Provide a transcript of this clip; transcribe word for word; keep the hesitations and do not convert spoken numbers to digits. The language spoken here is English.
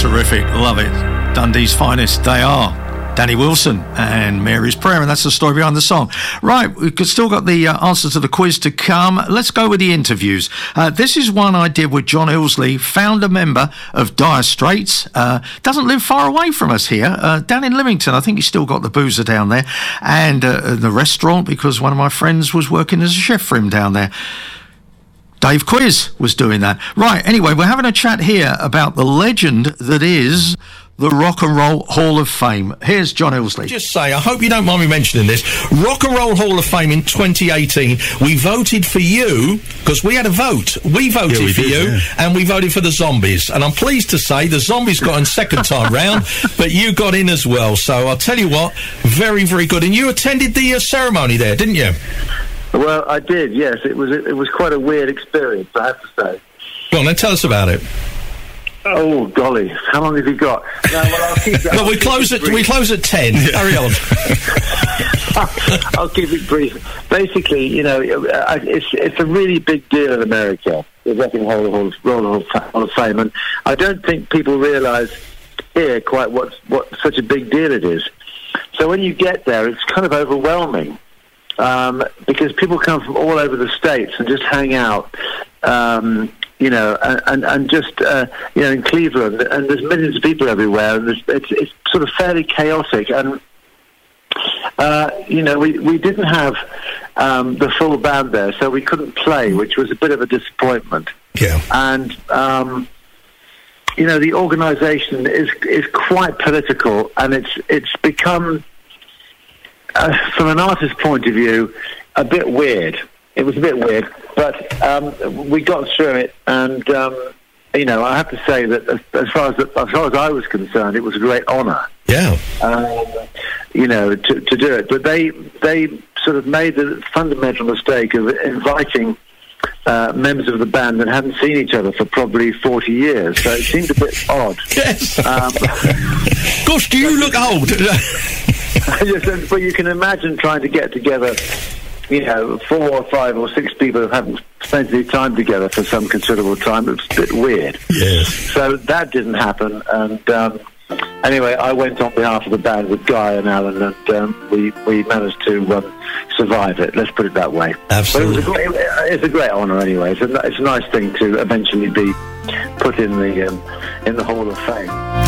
Terrific, love it. Dundee's finest, they are. Danny Wilson and Mary's Prayer, and that's the story behind the song. Right, we've still got the uh, answer to the quiz to come. Let's go with the interviews. Uh, this is one I did with John Ilsley, founder member of Dire Straits. Uh, doesn't live far away from us here, uh, down in Leamington. I think he's still got the boozer down there, and uh, the restaurant, because one of my friends was working as a chef for him down there. Dave Quiz was doing that. Right, anyway, we're having a chat here about the legend that is the Rock and Roll Hall of Fame. Here's John Ilsley. Just say, I hope you don't mind me mentioning this. Rock and Roll Hall of Fame in twenty eighteen, we voted for you, because we had a vote. We voted yeah, we for did, you, yeah. and we voted for the Zombies. And I'm pleased to say the Zombies got in second time round, but you got in as well. So I'll tell you what, very, very good. And you attended the uh, ceremony there, didn't you? Well, I did, yes. It was it was quite a weird experience, I have to say. Go on, then tell us about it. Oh golly, how long have you got? No, well, I'll keep that. Well, we close at we close at ten. Hurry on. I'll keep it brief. Basically, you know, it's it's a really big deal in America, the Rock and Roll Hall of Fame, and I don't think people realise here quite what what such a big deal it is. So when you get there, it's kind of overwhelming um, because people come from all over the states and just hang out. Um, You know, and and just uh, you know, in Cleveland, and there's millions of people everywhere, and it's it's sort of fairly chaotic. And uh, you know, we we didn't have um, the full band there, so we couldn't play, which was a bit of a disappointment. Yeah. And um, you know, the organisation is is quite political, and it's it's become, uh, from an artist's point of view, a bit weird. It was a bit weird, but um, we got through it, and um, you know, I have to say that as, as far as the, as far as I was concerned, it was a great honour. Yeah. Um, you know, to, to do it, but they they sort of made the fundamental mistake of inviting uh, members of the band that hadn't seen each other for probably forty years, so it seemed a bit odd. Yes. Um, Gosh, do you look old? Yes, but you can imagine trying to get together. You know, four or five or six people who haven't spent any time together for some considerable time. It was a bit weird. Yes. So that didn't happen. And um, anyway, I went on behalf of the band with Guy and Alan, and um, we, we managed to um, survive it. Let's put it that way. Absolutely. But it was a great, it's a great honour anyway. It's a, it's a nice thing to eventually be put in the um, in the Hall of Fame.